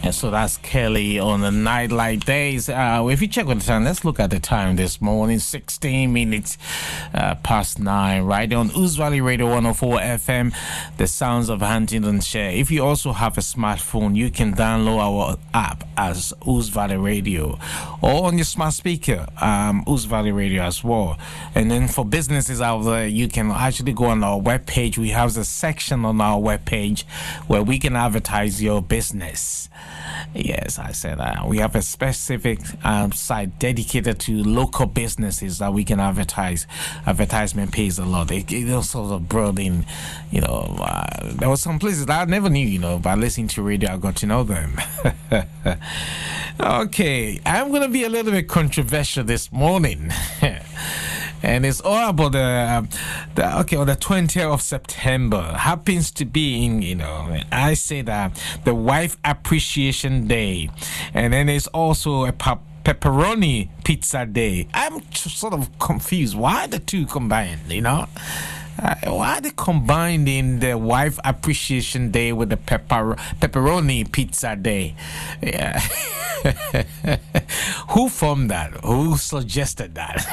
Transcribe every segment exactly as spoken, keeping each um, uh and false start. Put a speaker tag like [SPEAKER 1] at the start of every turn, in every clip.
[SPEAKER 1] So that's Kelly on the night like days. Uh, if you check with the time, let's look at the time this morning. sixteen minutes uh, past nine, right on Ouse Valley Radio one oh four F M, the sounds of Huntingdonshire. If you also have a smartphone, you can download our app as Ouse Valley Radio, or on your smart speaker, um, Ouse Valley Radio as well. And then for businesses out there, you can actually go on our webpage. We have a section on our webpage where we can advertise your business. Yes, I said that. We have a specific um, site dedicated to local businesses that we can advertise. Advertisement pays a lot. It, it also sort of brought in, you know, uh, there were some places that I never knew, you know, by listening to radio, I got to know them. Okay, I'm going to be a little bit controversial this morning. And it's all about the, um, the okay, on the twentieth of September happens to be in, you know, I say that the Wife Appreciation Day. And then it's also a pep- pepperoni pizza day. I'm just sort of confused. Why are the two combined, you know? Uh, why are they combining the Wife Appreciation Day with the pepper- pepperoni pizza day? Yeah. Who formed that? Who suggested that?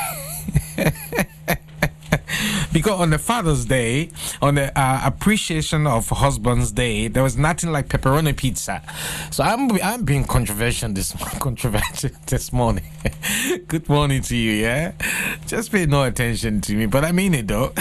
[SPEAKER 1] Because on the Father's Day, on the uh, Appreciation of Husband's Day, there was nothing like pepperoni pizza. So I'm I'm being controversial this controversial this morning. Good morning to you, yeah. Just pay no attention to me, but I mean it though.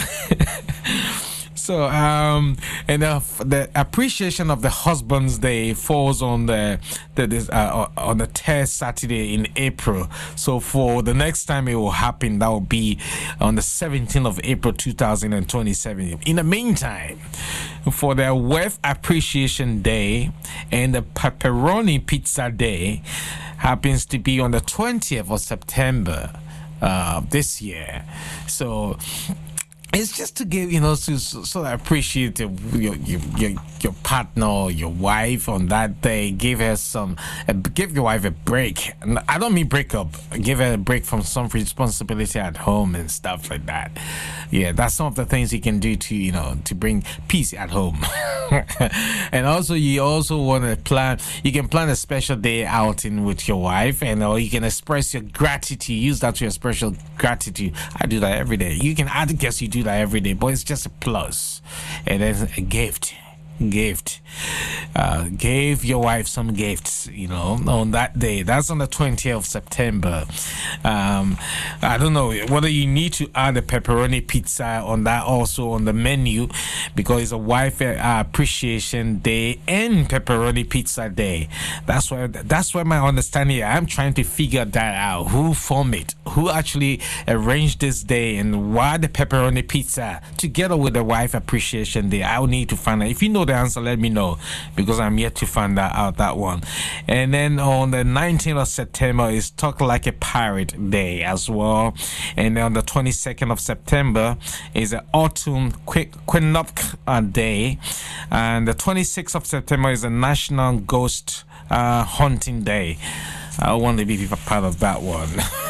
[SPEAKER 1] So, um, and uh, the appreciation of the Husband's Day falls on the, the uh, on the third Saturday in April. So, for the next time it will happen, that will be on the seventeenth of April, two thousand twenty-seven. In the meantime, for the Wife Appreciation Day and the Pepperoni Pizza Day happens to be on the twentieth of September uh, this year. So, it's just to give, you know, to sort of appreciate your, your your your partner or your wife on that day. Give her some, uh, give your wife a break. And I don't mean break up. Give her a break from some responsibility at home and stuff like that. Yeah, that's some of the things you can do to, you know, to bring peace at home. And also, you also want to plan. You can plan a special day outing with your wife, and or you can express your gratitude. Use that to express your gratitude. I do that every day. You can, I guess you do that every day, but it's just a plus. And then a gift. Gift. Uh, gave your wife some gifts, you know, on that day. That's on the twentieth of September. Um, I don't know whether you need to add a pepperoni pizza on that also on the menu, because it's a wife uh, appreciation day and pepperoni pizza day. That's why that's why my understanding is. I'm trying to figure that out. Who formed it? Who actually arranged this day, and why the pepperoni pizza together with the wife appreciation day? I'll need to find out. If you know the answer, let me know, because I'm yet to find that out, that one. And then on the nineteenth of September is Talk Like a Pirate Day as well. And then on the twenty-second of September is the Autumn Quinnock Day. And the twenty-sixth of September is the National Ghost uh, Hunting Day. I want to be part of that one.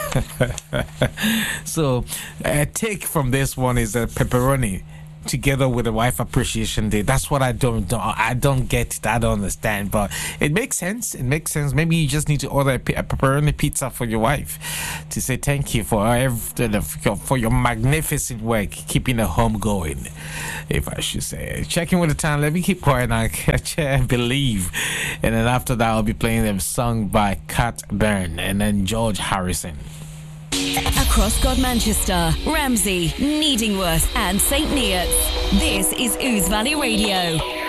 [SPEAKER 1] So a take from this one is a pepperoni together with the Wife Appreciation Day. That's what I don't, don't I don't get it. I don't understand, but it makes sense. It makes sense. Maybe you just need to order a, a pepperoni pizza for your wife to say thank you for every, for your magnificent work keeping the home going, if I should say. Checking with the time. Let me keep quiet now. Believe, and then after that I'll be playing them sung by Cat Byrne and then George Harrison.
[SPEAKER 2] Across God Manchester, Ramsey, Needingworth and Saint Neots. This is Ouse Valley Radio.